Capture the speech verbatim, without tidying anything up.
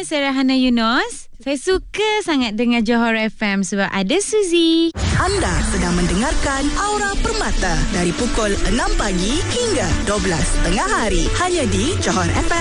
saya Rahana Yunos. Saya suka sangat dengar Johor F M sebab ada Suzy. Anda sedang mendengarkan Aura Permata dari pukul enam pagi hingga dua belas tengah hari. Hanya di Johor F M.